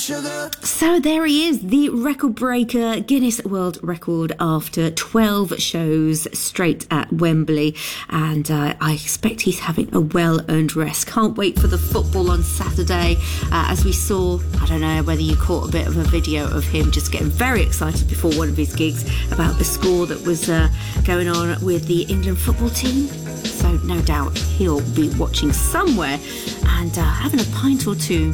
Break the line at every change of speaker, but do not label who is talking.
So there he is, the record breaker, Guinness World Record after 12 shows straight at Wembley. And I expect he's having a well-earned rest. Can't wait for the football on Saturday. As we saw, I don't know whether you caught a bit of a video of him just getting very excited before one of his gigs about the score that was going on with the England football team. So no doubt he'll be watching somewhere and having a pint or two